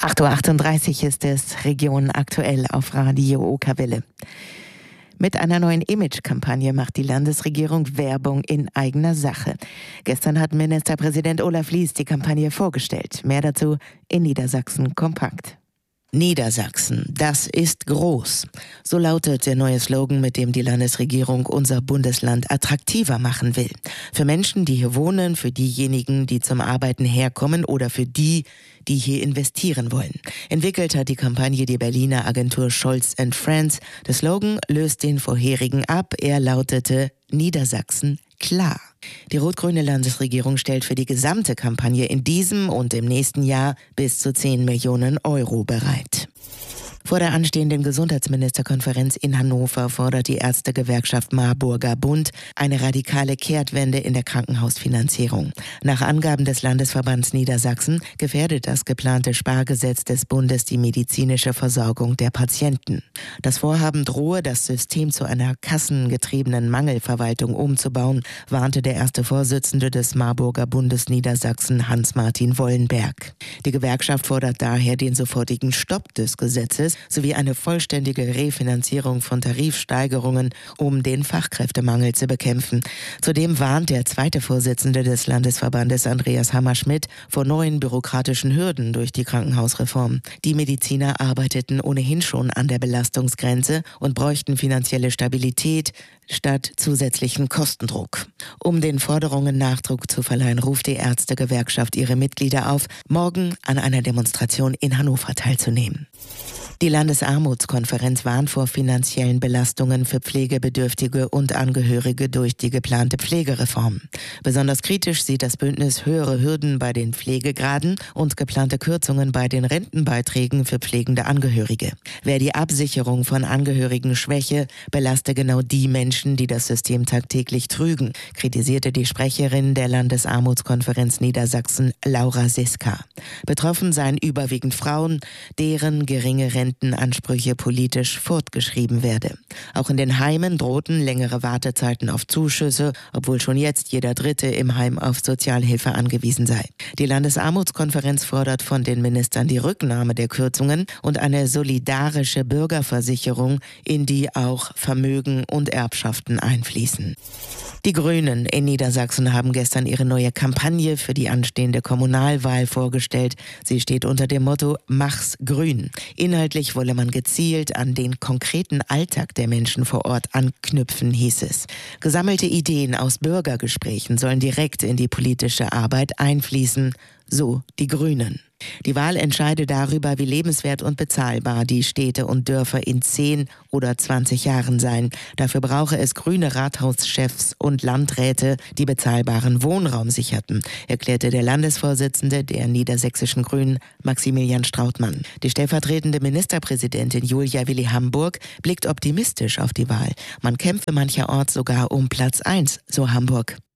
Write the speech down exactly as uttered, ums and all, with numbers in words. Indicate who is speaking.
Speaker 1: acht Uhr achtunddreißig ist es, Region aktuell auf Radio Okerwelle. Mit einer neuen Image-Kampagne macht die Landesregierung Werbung in eigener Sache. Gestern hat Ministerpräsident Olaf Lies die Kampagne vorgestellt. Mehr dazu in Niedersachsen kompakt. Niedersachsen, das ist groß. So lautet der neue Slogan, mit dem die Landesregierung unser Bundesland attraktiver machen will. Für Menschen, die hier wohnen, für diejenigen, die zum Arbeiten herkommen oder für die, die hier investieren wollen. Entwickelt hat die Kampagne die Berliner Agentur Scholz and Friends. Der Slogan löst den vorherigen ab. Er lautete Niedersachsen klar. Die rot-grüne Landesregierung stellt für die gesamte Kampagne in diesem und im nächsten Jahr bis zu zehn Millionen Euro bereit. Vor der anstehenden Gesundheitsministerkonferenz in Hannover fordert die Ärztegewerkschaft Marburger Bund eine radikale Kehrtwende in der Krankenhausfinanzierung. Nach Angaben des Landesverbands Niedersachsen gefährdet das geplante Spargesetz des Bundes die medizinische Versorgung der Patienten. Das Vorhaben drohe, das System zu einer kassengetriebenen Mangelverwaltung umzubauen, warnte der erste Vorsitzende des Marburger Bundes Niedersachsen, Hans-Martin Wollenberg. Die Gewerkschaft fordert daher den sofortigen Stopp des Gesetzes sowie eine vollständige Refinanzierung von Tarifsteigerungen, um den Fachkräftemangel zu bekämpfen. Zudem warnt der zweite Vorsitzende des Landesverbandes, Andreas Hammerschmidt, vor neuen bürokratischen Hürden durch die Krankenhausreform. Die Mediziner arbeiteten ohnehin schon an der Belastungsgrenze und bräuchten finanzielle Stabilität statt zusätzlichen Kostendruck. Um den Forderungen Nachdruck zu verleihen, ruft die Ärztegewerkschaft ihre Mitglieder auf, morgen an einer Demonstration in Hannover teilzunehmen. Die Landesarmutskonferenz warnt vor finanziellen Belastungen für Pflegebedürftige und Angehörige durch die geplante Pflegereform. Besonders kritisch sieht das Bündnis höhere Hürden bei den Pflegegraden und geplante Kürzungen bei den Rentenbeiträgen für pflegende Angehörige. Wer die Absicherung von Angehörigen schwäche, belaste genau die Menschen, die das System tagtäglich trügen, kritisierte die Sprecherin der Landesarmutskonferenz Niedersachsen, Laura Siska. Betroffen seien überwiegend Frauen, deren geringe Rentenansprüche politisch fortgeschrieben werde. Auch in den Heimen drohten längere Wartezeiten auf Zuschüsse, obwohl schon jetzt jeder Dritte im Heim auf Sozialhilfe angewiesen sei. Die Landesarmutskonferenz fordert von den Ministern die Rücknahme der Kürzungen und eine solidarische Bürgerversicherung, in die auch Vermögen und Erbschaften einfließen. Die Grünen in Niedersachsen haben gestern ihre neue Kampagne für die anstehende Kommunalwahl vorgestellt. Sie steht unter dem Motto Mach's grün. Inhaltlich wolle man gezielt an den konkreten Alltag der Menschen vor Ort anknüpfen, hieß es. Gesammelte Ideen aus Bürgergesprächen sollen direkt in die politische Arbeit einfließen, so die Grünen. Die Wahl entscheide darüber, wie lebenswert und bezahlbar die Städte und Dörfer in zehn oder zwanzig Jahren seien. Dafür brauche es grüne Rathauschefs und Landräte, die bezahlbaren Wohnraum sicherten, erklärte der Landesvorsitzende der niedersächsischen Grünen, Maximilian Strautmann. Die stellvertretende Ministerpräsidentin Julia Willi Hamburg blickt optimistisch auf die Wahl. Man kämpfe mancherorts sogar um Platz eins, so Hamburg.